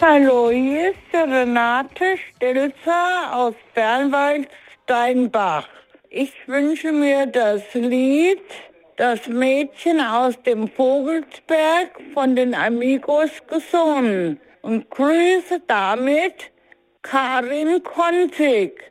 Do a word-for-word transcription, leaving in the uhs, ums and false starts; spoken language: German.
Hallo, hier ist die Renate Stelzer aus Bernwald-Steinbach. Ich wünsche mir das Lied Das Mädchen aus dem Vogelsberg von den Amigos gesungen und grüße damit Karin Konzig.